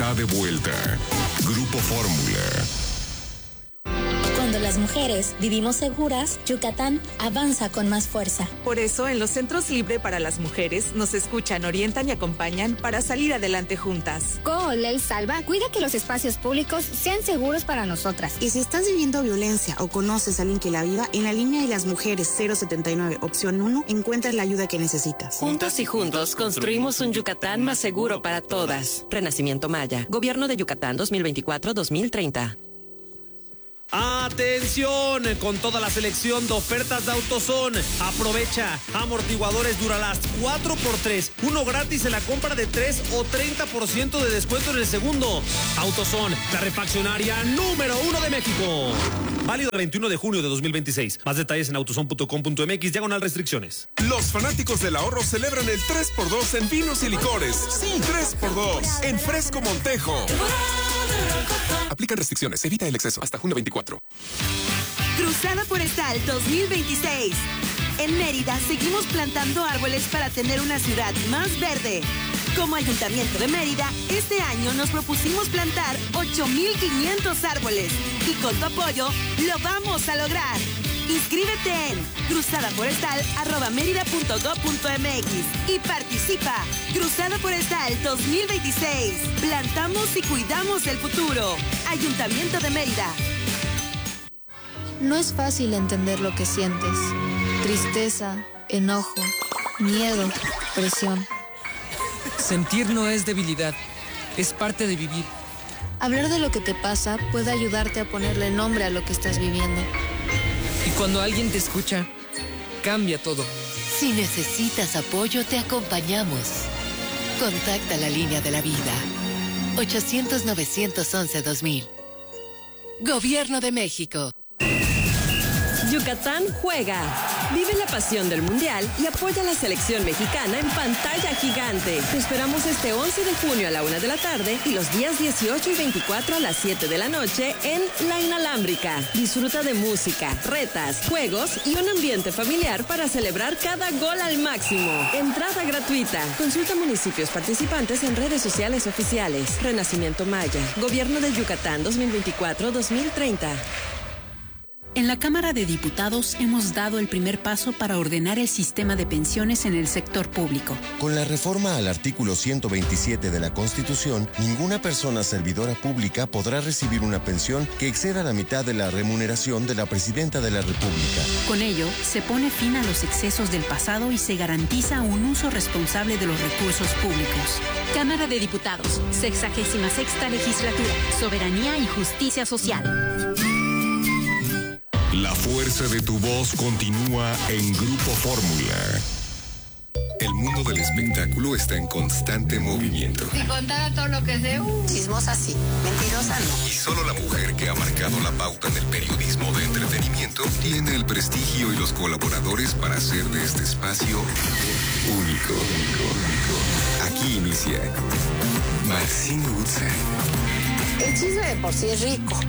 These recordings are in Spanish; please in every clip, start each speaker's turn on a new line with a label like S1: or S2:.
S1: está de vuelta. Grupo Fórmula.
S2: Cuando las mujeres vivimos seguras, Yucatán avanza con más fuerza.
S3: Por eso, en los Centros Libre para las Mujeres nos escuchan, orientan y acompañan para salir adelante juntas.
S4: Ley Salva cuida que los espacios públicos sean seguros para nosotras.
S5: Y si estás viviendo violencia o conoces a alguien que la viva, en la línea de las mujeres 079, opción 1, encuentras la ayuda que necesitas.
S6: Juntas y juntos construimos un Yucatán más seguro para todas. Renacimiento Maya. Gobierno de Yucatán 2024-2030.
S7: ¡Atención! Con toda la selección de ofertas de AutoZone. Aprovecha. Amortiguadores Duralast 4x3. Uno gratis en la compra de 3 o 30% de descuento en el segundo. AutoZone, la refaccionaria número 1 de México. Válido el 21 de junio de 2026. Más detalles en autozone.com.mx/restricciones.
S8: Los fanáticos del ahorro celebran el 3x2 en vinos y licores. Sí, 3x2 en Fresco Montejo. Aplican restricciones. Evita el exceso. Hasta junio 24.
S9: Cruzada Forestal 2026. En Mérida seguimos plantando árboles para tener una ciudad más verde. Como Ayuntamiento de Mérida, este año nos propusimos plantar 8,500 árboles. Y con tu apoyo, lo vamos a lograr. Inscríbete en cruzadaforestal@merida.gov.mx y participa. Cruzada Forestal 2026. Plantamos y cuidamos el futuro. Ayuntamiento de Mérida.
S10: No es fácil entender lo que sientes. Tristeza, enojo, miedo, presión.
S11: Sentir no es debilidad, es parte de vivir.
S10: Hablar de lo que te pasa puede ayudarte a ponerle nombre a lo que estás viviendo.
S11: Y cuando alguien te escucha, cambia todo.
S12: Si necesitas apoyo, te acompañamos. Contacta la línea de la vida. 800-911-2000. Gobierno de México.
S6: Yucatán juega. Vive la pasión del Mundial y apoya a la selección mexicana en pantalla gigante. Te esperamos este 11 de junio a la 1 de la tarde y los días 18 y 24 a las 7 de la noche en La Inalámbrica. Disfruta de música, retas, juegos y un ambiente familiar para celebrar cada gol al máximo. Entrada gratuita. Consulta municipios participantes en redes sociales oficiales. Renacimiento Maya. Gobierno de Yucatán 2024-2030.
S13: En la Cámara de Diputados hemos dado el primer paso para ordenar el sistema de pensiones en el sector público.
S14: Con la reforma al artículo 127 de la Constitución, ninguna persona servidora pública podrá recibir una pensión que exceda la mitad de la remuneración de la Presidenta de la República.
S13: Con ello, se pone fin a los excesos del pasado y se garantiza un uso responsable de los recursos públicos.
S15: Cámara de Diputados, 66ª Legislatura, Soberanía y Justicia Social.
S1: La fuerza de tu voz continúa en Grupo Fórmula.
S8: El mundo del espectáculo está en constante movimiento.
S16: Si contara todo lo que sé,
S5: Chismosa sí, mentirosa no.
S8: Y solo la mujer que ha marcado la pauta en el periodismo de entretenimiento tiene el prestigio y los colaboradores para hacer de este espacio único. Aquí inicia Marcino Utza.
S5: El chisme de por sí es rico.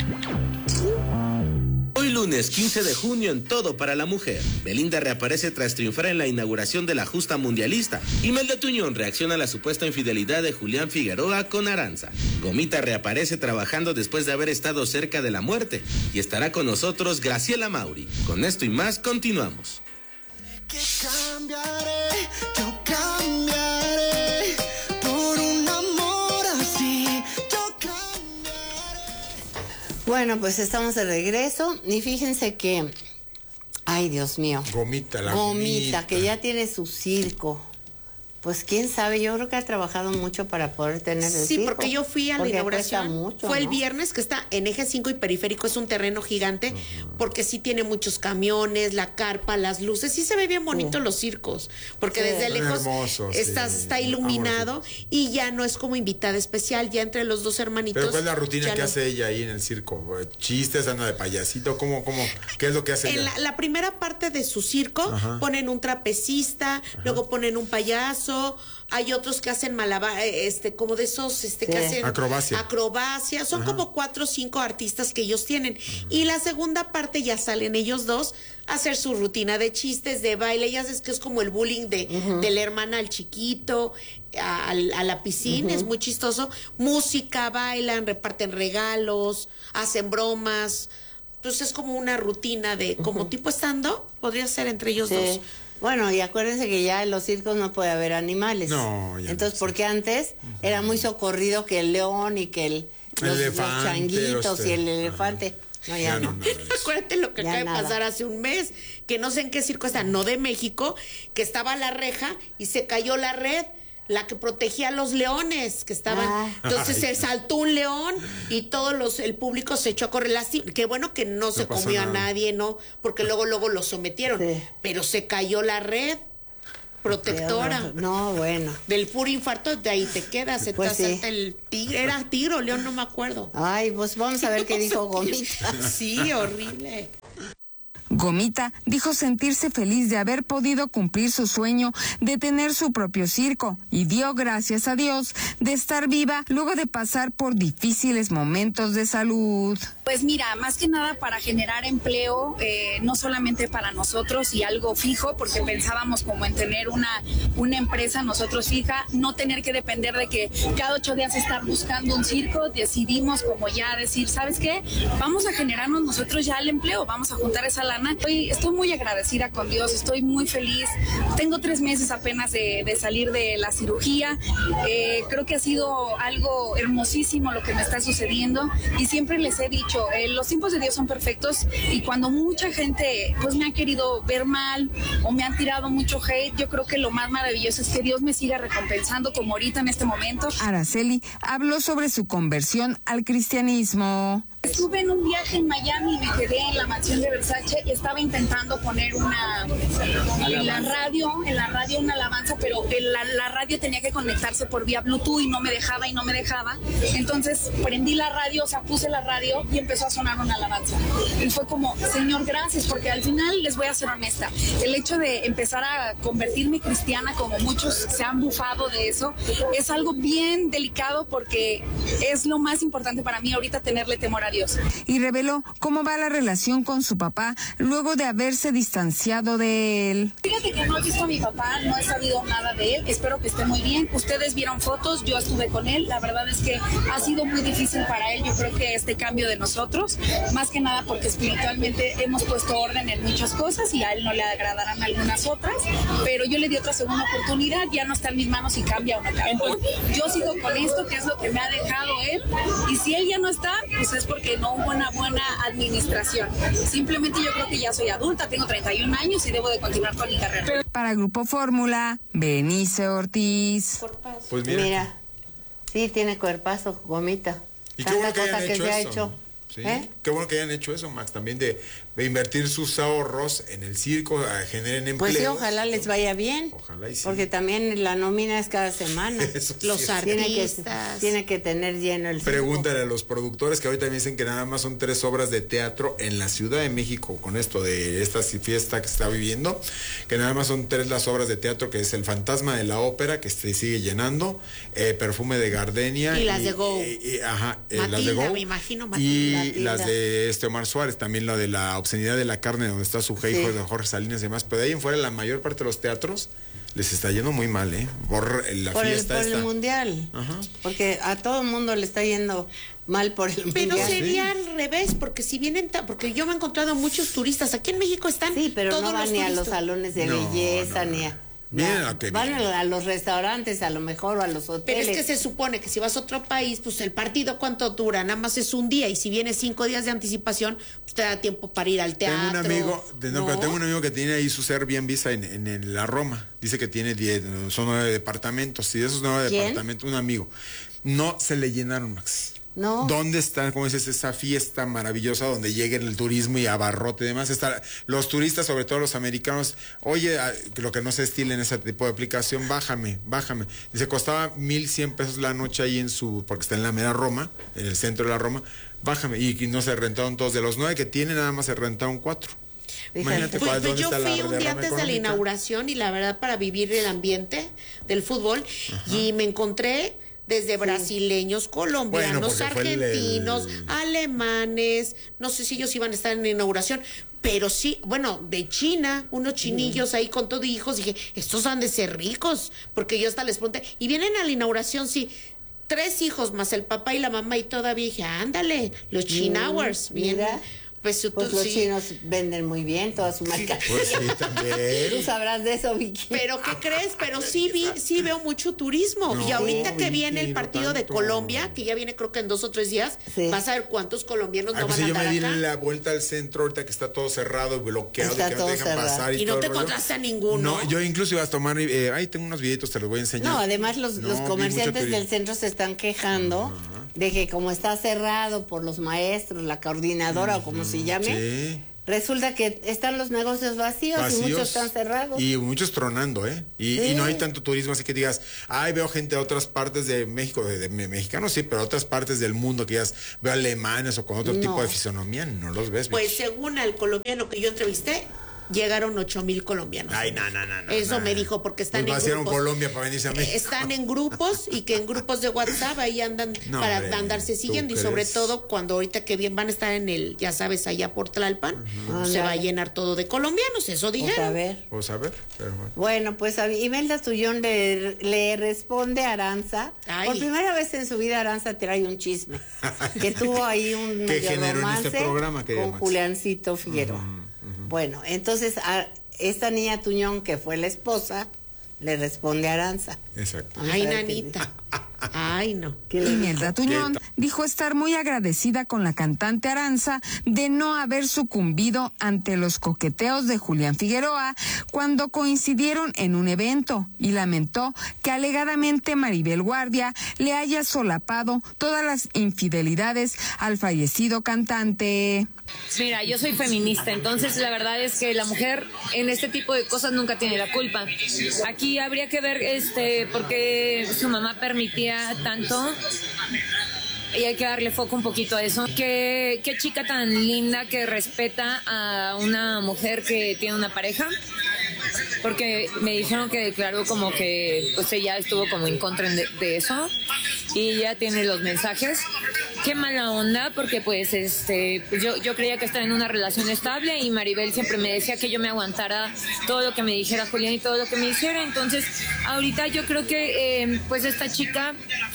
S17: Hoy lunes 15 de junio en Todo para la Mujer. Belinda reaparece tras triunfar en la inauguración de la justa mundialista. Imelda Tuñón reacciona a la supuesta infidelidad de Julián Figueroa con Aranza. Gomita reaparece trabajando después de haber estado cerca de la muerte. Y estará con nosotros Graciela Mauri. Con esto y más continuamos.
S18: Que cambiaré, yo cambiaré por un amor así.
S19: Bueno, pues estamos de regreso y fíjense que, ay Dios mío, Gomita, que ya tiene su circo. Pues quién sabe, yo creo que ha trabajado mucho para poder tener el circo.
S20: Sí, porque yo fui a la inauguración,
S19: mucho,
S20: fue
S19: ¿no?
S20: el viernes, que está en Eje 5 y Periférico, es un terreno gigante, porque sí tiene muchos camiones, la carpa, las luces, sí se ve bien bonito los circos, porque desde lejos
S21: hermoso,
S20: está iluminado y ya no es como invitada especial, ya entre los dos hermanitos.
S21: Pero ¿cuál es la rutina que hace ella ahí en el circo? ¿Chistes, anda de payasito? ¿Cómo? ¿Qué es lo que hace ella?
S20: La primera parte de su circo ponen un trapecista, luego ponen un payaso, paso, hay otros que hacen como de esos, que hacen acrobacia. Son como 4 o 5 artistas que ellos tienen. Y la segunda parte ya salen ellos dos a hacer su rutina de chistes, de baile. Ya sabes que es como el bullying de la hermana al chiquito, a la piscina, es muy chistoso. Música, bailan, reparten regalos, hacen bromas. Entonces es como una rutina de, como tipo stand-up, podría ser entre ellos dos.
S19: Bueno, y acuérdense que ya en los circos no puede haber animales.
S21: No, ya
S19: entonces, porque antes era muy socorrido que el león y que los changuitos y el elefante. No, ya no.
S20: Acuérdate lo que acaba de pasar hace un mes, que no sé en qué circo está, no de México, que estaba la reja y se cayó la red, la que protegía a los leones que estaban. Entonces se saltó un león y el público se echó a correr. Qué bueno que no se comió a nadie, ¿no? Porque luego lo sometieron. Sí. Pero se cayó la red protectora.
S19: No, bueno.
S20: Del puro infarto, de ahí te quedas. Se te salta el tigre. Era tigre o león, no me acuerdo.
S19: Ay, pues vamos a ver qué dijo Gomita.
S20: Sí, horrible.
S2: Gomita dijo sentirse feliz de haber podido cumplir su sueño de tener su propio circo y dio gracias a Dios de estar viva luego de pasar por difíciles momentos de salud.
S22: Pues mira, más que nada para generar empleo, no solamente para nosotros y algo fijo, porque pensábamos como en tener una empresa nosotros fija, no tener que depender de que cada 8 días estar buscando un circo. Decidimos como ya decir, ¿sabes qué? Vamos a generarnos nosotros ya el empleo, vamos a juntar esa lana. Estoy muy agradecida con Dios, estoy muy feliz. Tengo 3 meses apenas de salir de la cirugía. Creo que ha sido algo hermosísimo lo que me está sucediendo y siempre les he dicho, los tiempos de Dios son perfectos y cuando mucha gente pues me ha querido ver mal o me han tirado mucho hate, yo creo que lo más maravilloso es que Dios me siga recompensando como ahorita en este momento.
S2: Araceli habló sobre su conversión al cristianismo.
S22: Estuve en un viaje en Miami y me quedé en la mansión de Versace y estaba intentando poner en la radio una alabanza, pero la radio tenía que conectarse por vía Bluetooth y no me dejaba. Entonces prendí la radio, puse la radio y empezó a sonar una alabanza. Y fue como, Señor, gracias, porque al final les voy a ser honesta. El hecho de empezar a convertirme cristiana, como muchos se han bufado de eso, es algo bien delicado porque es lo más importante para mí ahorita, tenerle temor a Dios.
S2: Y reveló cómo va la relación con su papá luego de haberse distanciado de él.
S22: Fíjate que no he visto a mi papá, no he sabido nada de él, espero que esté muy bien. Ustedes vieron fotos, yo estuve con él, la verdad es que ha sido muy difícil para él, yo creo que este cambio de nosotros, más que nada porque espiritualmente hemos puesto orden en muchas cosas y a él no le agradarán algunas otras, pero yo le di otra segunda oportunidad, ya no está en mis manos si cambia o no cambia. Yo sigo con esto, que es lo que me ha dejado él, y si él ya no está, pues es porque no hubo una buena administración. Simplemente yo creo que ya soy adulta, tengo 31 años y debo de continuar con mi carrera.
S2: Para Grupo Fórmula, Benice Ortiz.
S21: Pues
S19: mira, sí tiene cuerpazo, Gomita.
S21: Y qué bueno que hayan hecho eso. Sí. Qué bueno que hayan hecho eso, Max, también de invertir sus ahorros en el circo, generen empleo.
S19: Pues sí, ojalá les vaya bien.
S21: Ojalá y sí.
S19: Porque también la nómina es cada semana.
S20: Los artistas.
S19: Tiene que tener lleno el circo.
S21: Pregúntale a los productores que ahorita me dicen que nada más son 3 obras de teatro en la Ciudad de México con esto de esta fiesta que se está viviendo, que nada más son 3 las obras de teatro, que es El Fantasma de la Ópera, que se sigue llenando, Perfume de Gardenia.
S20: Y las de Go.
S21: Matilda, las de Go.
S20: Me imagino, Matilda.
S21: Y las de Omar Suárez, también la de la obscenidad de la carne, donde está su hijo de Jorge Salinas y demás, pero de ahí en fuera la mayor parte de los teatros les está yendo muy mal, por la fiesta.
S19: Por el mundial. Ajá. Porque a todo el mundo le está yendo mal por el mundial.
S20: Pero sería al revés, porque si vienen, porque yo me he encontrado muchos turistas, aquí en México están
S19: pero
S20: todos
S19: no van ni a los salones de belleza, ni a... Van a los restaurantes a lo mejor o a los hoteles.
S20: Pero es que se supone que si vas a otro país, pues el partido ¿cuánto dura? Nada más es un día, y si vienes 5 días de anticipación, pues te da tiempo para ir al teatro.
S21: Tengo un amigo que tiene ahí su Airbnb en la Roma. Dice que tiene son 9 departamentos, y de esos 9 departamentos, un amigo. No se le llenaron, Max.
S19: No.
S21: ¿Dónde está, como dices, esa fiesta maravillosa donde llega el turismo y abarrote y demás? Los turistas, sobre todo los americanos, oye, lo que no se estila en ese tipo de aplicación, bájame. Dice, costaba 1,100 pesos la noche ahí porque está en la mera Roma, en el centro de la Roma, bájame. Y no se rentaron todos. De los 9 que tiene, nada más se rentaron 4. Imagínate,
S20: pues yo fui un día antes de la inauguración y la verdad para vivir el ambiente del fútbol y me encontré desde brasileños, colombianos, argentinos, alemanes, no sé si ellos iban a estar en la inauguración, pero sí, bueno, de China, unos chinillos ahí con todo hijos, dije, estos han de ser ricos, porque yo hasta les pregunté, y vienen a la inauguración, sí, 3 hijos más el papá y la mamá, y todavía dije, ándale, los Chinowers,
S19: mira.
S20: Pues
S19: los chinos venden muy bien toda su marca.
S21: Pues sí, también.
S19: Tú sabrás de eso, Vicky.
S20: Pero ¿qué crees? Pero sí veo mucho turismo. Y ahorita que viene el partido de Colombia, que ya viene creo que en 2 o 3 días, vas a ver cuántos colombianos no van a andar acá.
S21: Yo me di la vuelta al centro ahorita que está todo cerrado y bloqueado,
S19: está
S21: y que no te dejan pasar.
S20: Y no te encontraste a ninguno.
S21: No, yo incluso iba a tomar, ahí tengo unos videitos, te los voy a enseñar.
S19: No, además los comerciantes del centro se están quejando de que como está cerrado por los maestros, la coordinadora o como se llame, resulta que están los negocios vacíos y muchos están cerrados.
S21: Y muchos tronando, y no hay tanto turismo, así que digas, veo gente de otras partes de México, de mexicanos sí, pero otras partes del mundo que digas, veo alemanes o con otro tipo de fisonomía, no los ves.
S20: Pues según el colombiano que yo entrevisté, llegaron 8,000 colombianos.
S21: Ay, no.
S20: Eso me dijo, porque están en grupos.
S21: Colombia para venirse a México.
S20: Están en grupos y que en grupos de WhatsApp ahí andan para andarse siguiendo. Y sobre todo cuando ahorita que bien van a estar en el, ya sabes, allá por Tlalpan, se va a llenar todo de colombianos, eso dijeron.
S21: Pues a ver, pero
S19: bueno, pues Imelda Tuñón le responde a Aranza. Por primera vez en su vida Aranza trae un chisme. Que tuvo ahí un romance
S21: este programa,
S19: con Juliancito Figueroa. Bueno, entonces a esta niña Tuñón, que fue la esposa, le responde a Aranza.
S21: Exacto.
S20: Ay, nanita. Ay, no.
S2: Imelda Tuñón dijo estar muy agradecida con la cantante Aranza de no haber sucumbido ante los coqueteos de Julián Figueroa cuando coincidieron en un evento y lamentó que alegadamente Maribel Guardia le haya solapado todas las infidelidades al fallecido cantante.
S3: Mira, yo soy feminista, entonces la verdad es que la mujer en este tipo de cosas nunca tiene la culpa. Aquí habría que ver por qué su mamá permitía tanto y hay que darle foco un poquito a eso. Qué chica tan linda que respeta a una mujer que tiene una pareja, porque me dijeron que declaró como que pues ella estuvo como en contra de eso y ella tiene los mensajes. Qué mala onda, porque pues yo creía que estaba en una relación estable y Maribel siempre me decía que yo me aguantara todo lo que me dijera Julián y todo lo que me hiciera. Entonces ahorita yo creo que pues esta chica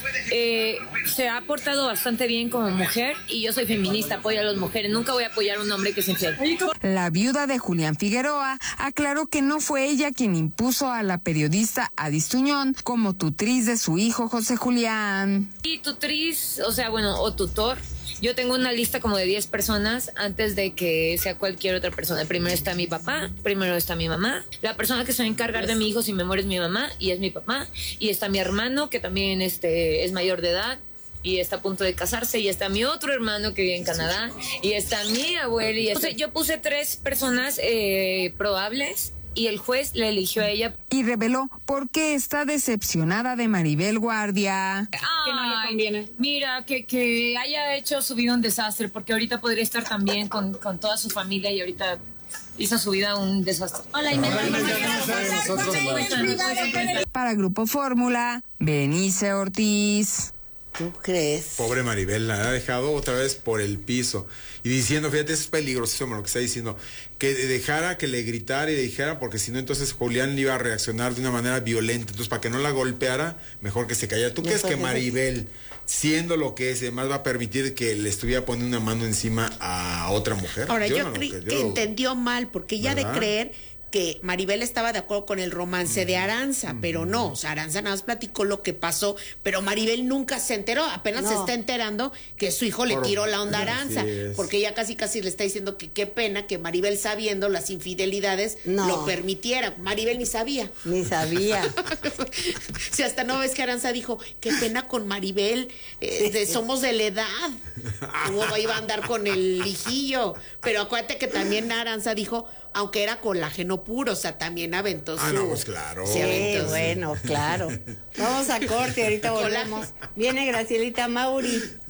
S3: se ha portado bastante bien como mujer y yo soy feminista, apoyo a las mujeres, nunca voy a apoyar a un hombre que se infiel.
S2: La viuda de Julián Figueroa aclaró que no fue ella quien impuso a la periodista Adis Tuñón como tutriz de su hijo José Julián.
S3: Y tutriz, o tutor. Yo tengo una lista como de 10 personas antes de que sea cualquier otra persona. Primero está mi papá, primero está mi mamá. La persona que se va a encargar de mi hijo si me muere es mi mamá y es mi papá. Y está mi hermano que también es mayor de edad y está a punto de casarse. Y está mi otro hermano que vive en Canadá. Y está mi abuelo. Yo puse 3 personas probables. Y el juez le eligió a ella.
S2: Y reveló por qué está decepcionada de Maribel Guardia.
S3: Que no le conviene. Mira, que haya hecho su vida un desastre, porque ahorita podría estar también con toda su familia y ahorita hizo su vida un desastre. Hola, Imelda.
S2: Para Grupo Fórmula, Berenice Ortiz.
S19: ¿Tú crees?
S21: Pobre Maribel, la ha dejado otra vez por el piso. Y diciendo, fíjate, eso es peligrosísimo lo que está diciendo, que dejara que le gritara y le dijera, porque si no, entonces Julián le iba a reaccionar de una manera violenta. Entonces, para que no la golpeara, mejor que se callara. ¿Tú crees que Maribel, siendo lo que es, además va a permitir que le estuviera poniendo una mano encima a otra mujer?
S20: Ahora, yo creo que entendió mal, porque ya de creer que Maribel estaba de acuerdo con el romance de Aranza, pero no, o sea, Aranza nada más platicó lo que pasó, pero Maribel nunca se enteró, apenas se está enterando que su hijo le tiró la onda a Aranza, porque ella casi le está diciendo que qué pena que Maribel, sabiendo las infidelidades, lo permitiera. Maribel ni sabía. Si hasta no ves que Aranza dijo, qué pena con Maribel, somos de la edad, cómo iba a andar con el hijillo, pero acuérdate que también Aranza dijo, aunque era colágeno puro, o sea, también aventó su...
S21: no, pues claro.
S19: Sí, bueno, claro. Vamos a corte, ahorita volvemos. Viene Gracielita Mauri.